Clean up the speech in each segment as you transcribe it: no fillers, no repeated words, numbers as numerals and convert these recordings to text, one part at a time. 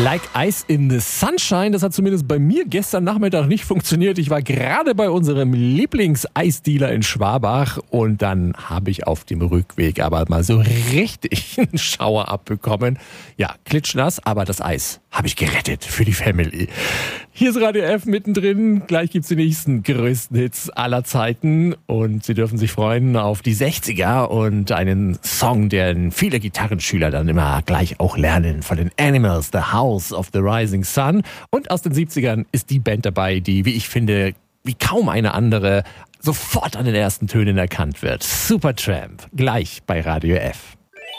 Like Ice in the Sunshine, das hat zumindest bei mir gestern Nachmittag nicht funktioniert. Ich war gerade bei unserem Lieblings-Eisdealer in Schwabach und dann habe ich auf dem Rückweg aber mal so richtig einen Schauer abbekommen. Ja, klitschnass, aber das Eis habe ich gerettet für die Family. Hier ist Radio F mittendrin. Gleich gibt's die nächsten größten Hits aller Zeiten und Sie dürfen sich freuen auf die 60er und einen Song, den viele Gitarrenschüler dann immer gleich auch lernen, von den Animals, The House of the Rising Sun. Und aus den 70ern ist die Band dabei, die, wie ich finde, wie kaum eine andere, sofort an den ersten Tönen erkannt wird. Supertramp, gleich bei Radio F.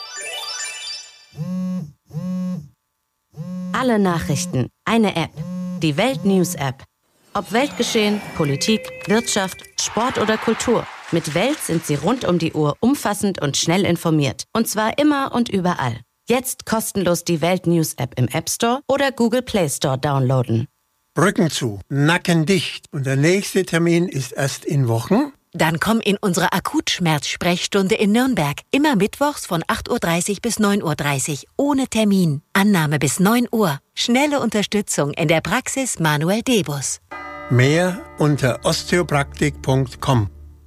Alle Nachrichten, eine App. Die Welt-News-App. Ob Weltgeschehen, Politik, Wirtschaft, Sport oder Kultur. Mit Welt sind Sie rund um die Uhr umfassend und schnell informiert. Und zwar immer und überall. Jetzt kostenlos die Welt-News-App im App Store oder Google Play Store downloaden. Rücken zu, Nacken dicht und der nächste Termin ist erst in Wochen? Dann komm in unsere Akutschmerz-Sprechstunde in Nürnberg. Immer mittwochs von 8.30 Uhr bis 9.30 Uhr. Ohne Termin. Annahme bis 9 Uhr. Schnelle Unterstützung in der Praxis Manuel Debus. Mehr unter osteopraktik.com.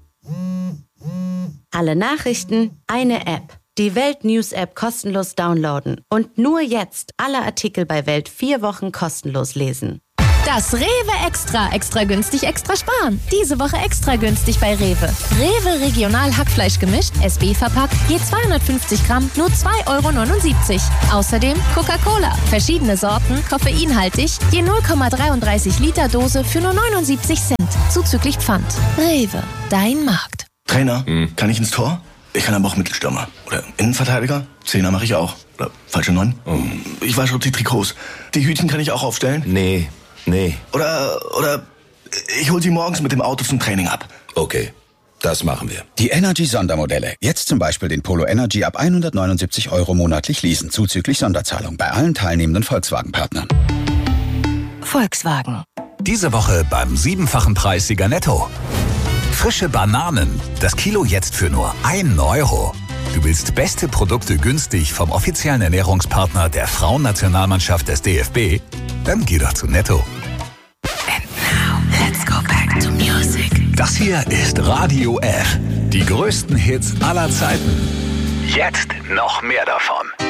Alle Nachrichten, eine App. Die Welt-News-App kostenlos downloaden. Und nur jetzt alle Artikel bei Welt 4 Wochen kostenlos lesen. Das Rewe Extra. Extra günstig, extra sparen. Diese Woche extra günstig bei Rewe. Rewe Regional Hackfleisch gemischt, SB verpackt, je 250 Gramm, nur 2,79 €. Außerdem Coca-Cola. Verschiedene Sorten, koffeinhaltig, je 0,33 Liter Dose für nur 79 Cent. Zuzüglich Pfand. Rewe, dein Markt. Trainer, kann ich ins Tor? Ich kann aber auch Mittelstürmer. Oder Innenverteidiger? Zehner mache ich auch. Oder falsche 9? Ich wasche die Trikots. Die Hütchen kann ich auch aufstellen? Nee. Oder ich hol sie morgens mit dem Auto zum Training ab. Okay, das machen wir. Die Energy-Sondermodelle. Jetzt zum Beispiel den Polo Energy ab 179 € monatlich leasen, zuzüglich Sonderzahlung bei allen teilnehmenden Volkswagen-Partnern. Volkswagen. Diese Woche beim 7-fachen Preissieger Netto. Frische Bananen. Das Kilo jetzt für nur 1 €. Du willst beste Produkte günstig vom offiziellen Ernährungspartner der Frauennationalmannschaft des DFB? Dann geh doch zu Netto. And now, let's go back to music. Das hier ist Radio F. Die größten Hits aller Zeiten. Jetzt noch mehr davon.